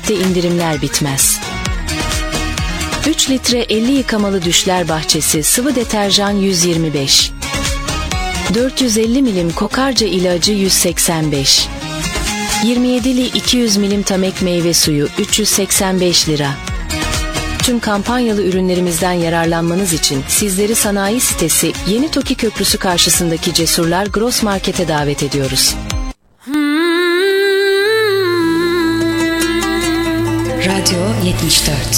Market'te indirimler bitmez. 3 litre 50 yıkamalı düşler bahçesi sıvı deterjan 125. 450 milim kokarca ilacı 185. 27'li 200 milim Tamek meyve suyu 385 lira. Tüm kampanyalı ürünlerimizden yararlanmanız için sizleri sanayi sitesi Yeni Toki Köprüsü karşısındaki Cesurlar Gross Market'e davet ediyoruz. Radyo 74.